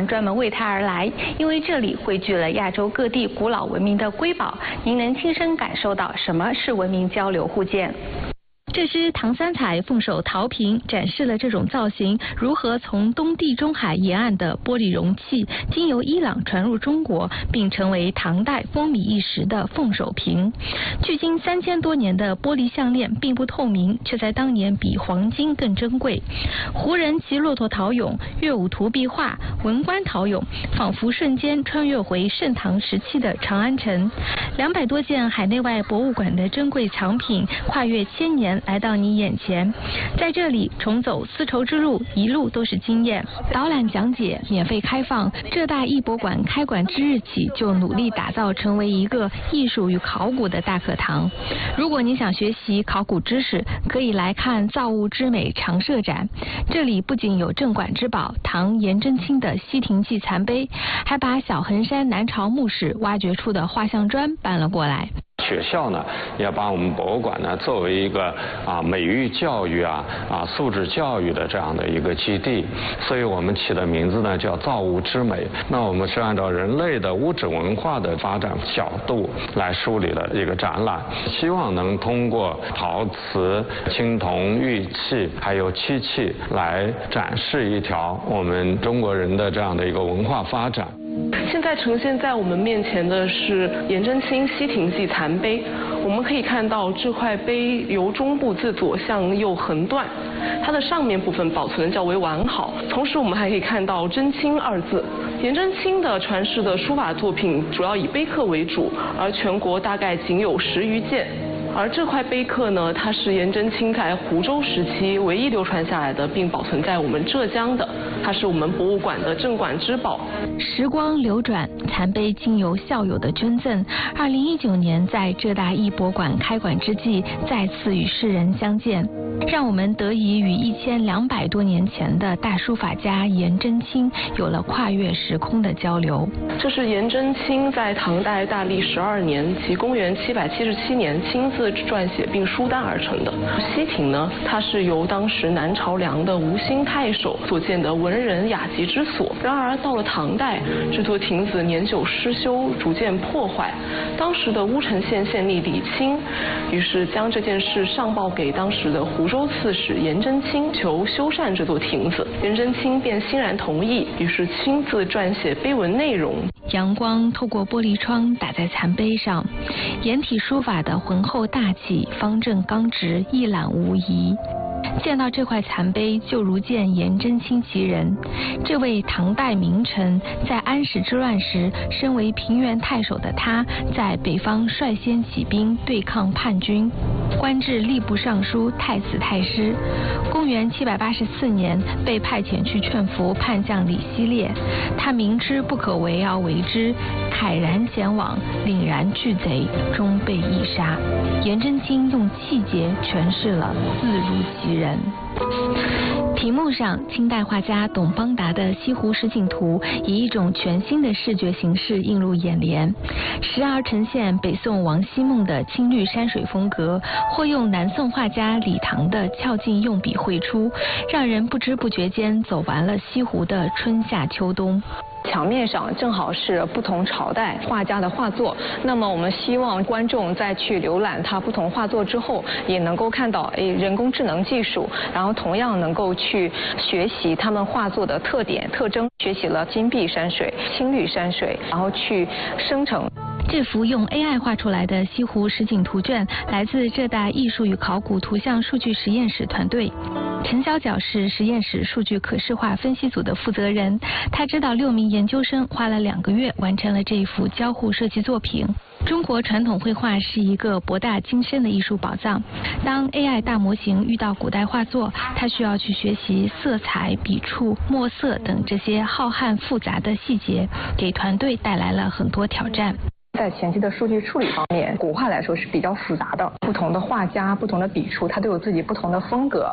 团专门为它而来，因为这里汇聚了亚洲各地古老文明的瑰宝，您能亲身感受到什么是文明交流互鉴。这支唐三彩凤首陶瓶展示了这种造型如何从东地中海沿岸的玻璃容器经由伊朗传入中国，并成为唐代风靡一时的凤首瓶。距今3000多年的玻璃项链并不透明，却在当年比黄金更珍贵。胡人骑骆驼陶俑、乐舞图壁画、文官陶俑，仿佛瞬间穿越回盛唐时期的长安城。200多件海内外博物馆的珍贵藏品，跨越千年来到你眼前。在这里重走丝绸之路，一路都是经验。导览讲解免费开放，浙大艺博馆开馆之日起就努力打造成为一个艺术与考古的大课堂。如果你想学习考古知识，可以来看造物之美常设展。这里不仅有镇馆之宝唐颜真卿的西亭记残碑，还把小衡山南朝墓室挖掘出的画像砖搬了过来。 学校呢，也把我们博物馆呢作为一个美育教育素质教育的这样的一个基地，所以我们起的名字呢叫造物之美。那我们是按照人类的物质文化的发展角度来梳理了一个展览，希望能通过陶瓷、青铜、玉器还有漆器来展示一条我们中国人的这样的一个文化发展。 现在呈现在我们面前的是颜真卿西亭记残碑，我们可以看到这块碑由中部自左向右横断，它的上面部分保存较为完好。同时我们还可以看到真卿2字。颜真卿的传世的书法作品主要以碑刻为主，而全国大概仅有10余件。而这块碑刻呢，它是颜真卿在湖州时期唯一流传下来的，并保存在我们浙江的，它是我们博物馆的镇馆之宝。 时光流转，残碑经由校友的捐赠，2019年在浙大艺博馆开馆之际，再次与世人相见，让我们得以与1200多年前的大书法家颜真卿有了跨越时空的交流。 这是颜真卿在唐代大历12年，即公元777年亲自撰写并书单而成的。西亭呢，它是由当时南朝梁的吴兴太守所建的文人雅集之所。然而到了唐代，这座亭子年久失修，逐渐破坏。当时的乌程县县令李清，于是将这件事上报给当时的湖州刺史颜真卿，求修缮这座亭子。颜真卿便欣然同意，于是亲自撰写碑文内容。 阳光透过玻璃窗打在残碑上，颜体书法的浑厚大气，方正刚直，一览无遗。见到这块残碑，就如见颜真卿其人。这位唐代名臣，在安史之乱时，身为平原太守的他，在北方率先起兵对抗叛军，官至吏部尚书、太子太师。公元784年，被派遣去劝服叛将李希烈，他明知不可为而为之，慨然前往，凛然拒贼，终被缢杀。颜真卿用气节诠释了字如其人。屏幕上，清代画家董邦达的《西湖十景图》以一种全新的视觉形式映入眼帘，时而呈现北宋王希孟的青绿山水风格，或用南宋画家李唐的俏劲用笔绘出，让人不知不觉间走完了西湖的春夏秋冬。 墙面上正好是不同朝代画家的画作，那么我们希望观众在去浏览他不同画作之后，也能够看到人工智能技术，然后同样能够去学习他们画作的特点特征，学习了金碧山水、青绿山水，然后去生成。 这幅用 AI 画出来的西湖实景图卷来自浙大艺术与考古图像数据实验室团队。陈小角是实验室数据可视化分析组的负责人，他指导6名研究生花了2个月完成了这一幅交互设计作品。中国传统绘画是一个博大精深的艺术宝藏。当 AI 大模型遇到古代画作，它需要去学习色彩、笔触、墨色等这些浩瀚复杂的细节，给团队带来了很多挑战。 在前期的数据处理方面，古画来说是比较复杂的，不同的画家、不同的笔触，它都有自己不同的风格。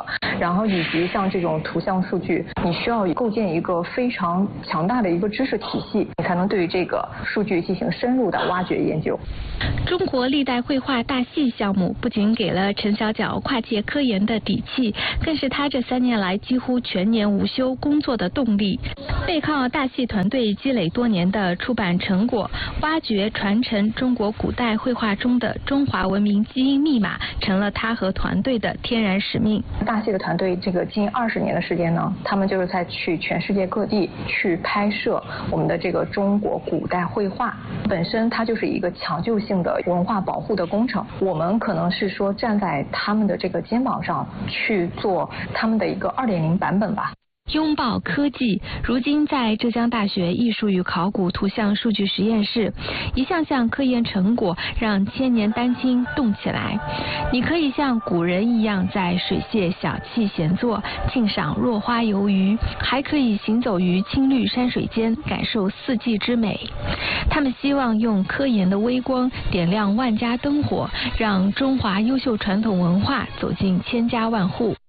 然后以及像这种图像数据，你需要构建一个非常强大的一个知识体系，你才能对于这个数据进行深入的挖掘研究。 中国历代绘画大戏项目不仅给了陈小角跨界科研的底气，更是他这3年来几乎全年无休工作的动力。背靠大戏团队积累多年的出版成果，挖掘传承中国古代绘画中的中华文明基因密码，成了他和团队的天然使命。 大戏的团队这个近20年的时间呢，他们就是在去全世界各地去拍摄我们的这个中国古代绘画，本身它就是一个抢救性的文化保护的工程。我们可能是说站在他们的这个肩膀上去做他们的一个2.0版本吧。 拥抱科技，如今在浙江大学艺术与考古图像数据实验室，一项项科研成果让千年丹青动起来。你可以像古人一样在水榭小憩闲坐，欣赏落花游鱼，还可以行走于青绿山水间，感受四季之美。他们希望用科研的微光点亮万家灯火，让中华优秀传统文化走进千家万户。